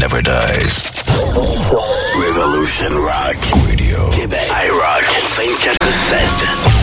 never dies. Revolution Rock Radio. Québec. iRock 24/7.